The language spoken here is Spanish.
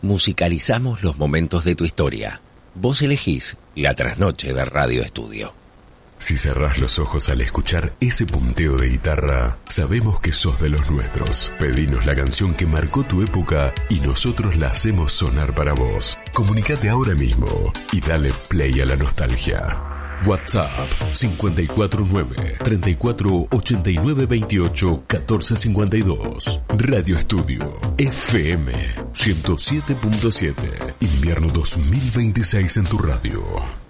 Musicalizamos los momentos de tu historia. Vos elegís la trasnoche de Radio Estudio. Si cerrás los ojos al escuchar ese punteo de guitarra, sabemos que sos de los nuestros. Pedinos la canción que marcó tu época y nosotros la hacemos sonar para vos. Comunicate ahora mismo y dale play a la nostalgia. WhatsApp 549-3489-28-1452. Radio Estudio FM 107.7. Invierno 2026 en tu radio.